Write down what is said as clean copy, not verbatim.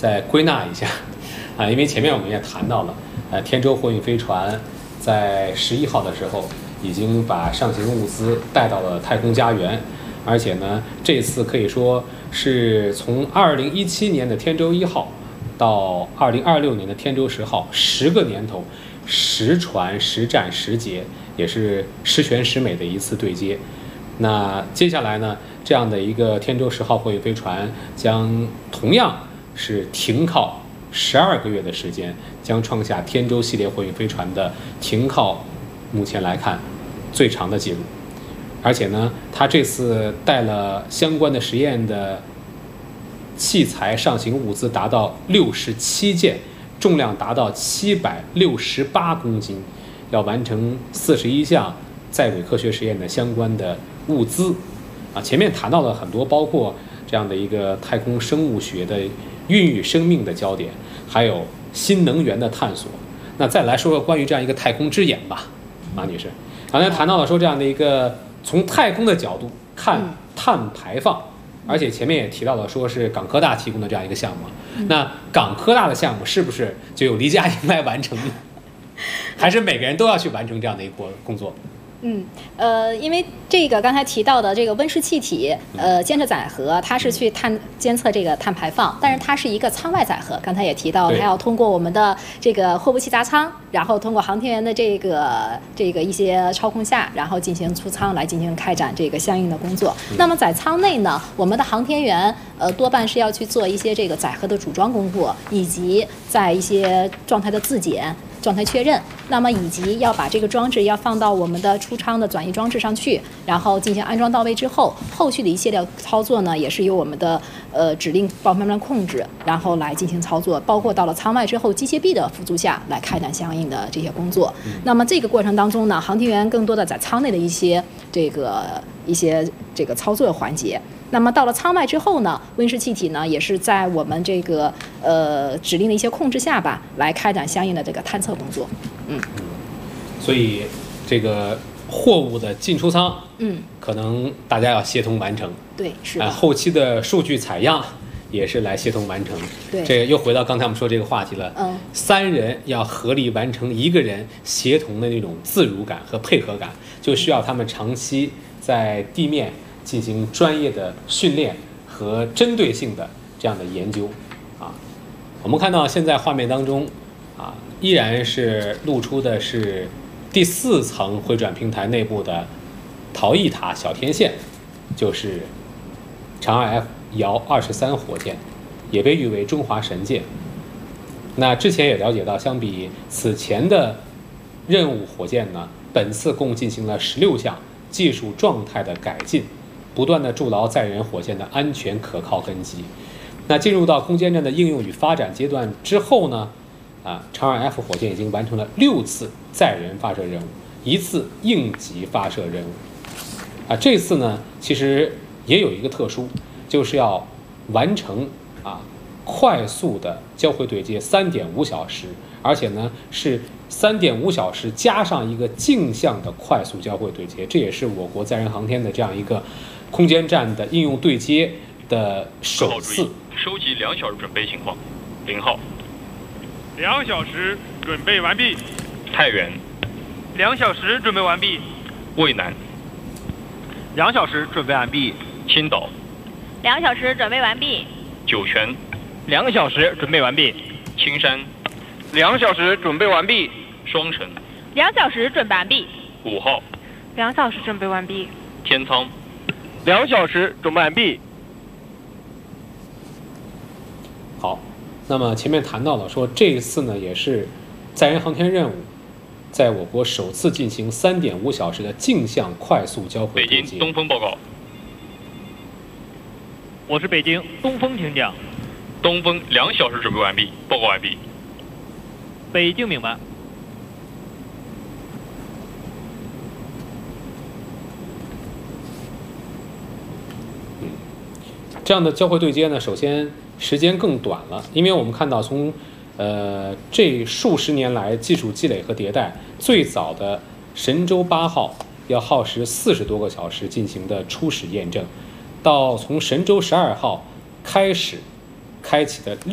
再归纳一下啊，因为前面我们也谈到了，天舟货运飞船在11号的时候已经把上行物资带到了太空家园，而且呢，这次可以说是从2017年的天舟1号到2026年的天舟10号，10个年头，10船10战10捷，也是十全十美的一次对接。那接下来呢，这样的一个天舟10号货运飞船将同样是停靠12个月的时间，将创下天舟系列货运飞船的停靠目前来看最长的记录。而且呢，它这次带了相关的实验的器材上行物资达到67件，重量达到768公斤，要完成41项在轨科学实验的相关的物资啊。前面谈到了很多，包括这样的一个太空生物学的孕育生命的焦点，还有新能源的探索。那再来说说关于这样一个太空之眼吧，马女士，刚才谈到了说这样的一个从太空的角度看碳排放，而且前面也提到了说是港科大提供的这样一个项目。那港科大的项目是不是就由黎佳莹来完成呢？还是每个人都要去完成这样的一个工作？ 因为这个刚才提到的这个温室气体，监测载荷，它是去监测这个碳排放，但是它是一个舱外载荷。刚才也提到，它要通过我们的这个货物气闸舱，然后通过航天员的这个一些操控下，然后进行出舱来进行开展这个相应的工作。那么在舱内呢，我们的航天员多半是要去做一些这个载荷的组装工作，以及在一些状态的自检。状态确认，那么以及要把这个装置要放到我们的出舱的转移装置上去，然后进行安装到位之后，后续的一系列操作呢，也是由我们的指令报慢慢控制，然后来进行操作，包括到了舱外之后，机械臂的辅助下来开展相应的这些工作。那么这个过程当中呢，航天员更多的在舱内的一些操作环节。那么到了舱外之后呢，温室气体呢也是在我们这个指令的一些控制下吧，来开展相应的这个探测工作。 所以这个货物的进出舱，可能大家要协同完成。 对，是的。 后期的数据采样也是来协同完成。 对， 这又回到刚才我们说这个话题了。3人要合力完成1个人协同的那种自如感和配合感，就需要他们长期在地面进行专业的训练和针对性的这样的研究啊。我们看到现在画面当中啊，依然是露出的是第4层回转平台内部的逃逸塔小天线，就是长2 F 遥23火箭，也被誉为中华神箭。那之前也了解到，相比此前的任务火箭呢，本次共进行了16项技术状态的改进，不断的筑牢载人火箭的安全可靠根基。那进入到空间站的应用与发展阶段之后呢，长2 F 火箭已经完成了6次载人发射任务，1次应急发射任务。这次呢，其实也有一个特殊，就是要完成快速的交会对接3.5小时，而且呢是3.5小时加上一个镜像的快速交会对接，这也是我国载人航天的这样一个空间站的应用对接的首次。 收集2小时准备情况。0号 ，2小时准备完毕。 太原 ，2小时准备完毕。 渭南 ，2小时准备完毕。 青岛 ，2小时准备完毕。 酒泉 ，2小时准备完毕。 青山 ，2小时准备完毕。 双城 ，2小时准备完毕。 5号 ，2小时准备完毕。 天仓 2小时准备完毕。 好，那么前面谈到了说，这一次呢也是载人航天任务在我国首次进行3.5小时的镜像快速交会对接。 北京东风报告。 我是北京东风，请讲。 东风2小时准备完毕，报告完毕。 北京明白。 这样的交会对接呢，首先时间更短了，因为我们看到从这数十年来技术积累和迭代，最早的神舟8号要耗时40多个小时进行的初始验证，到从神舟12号开启的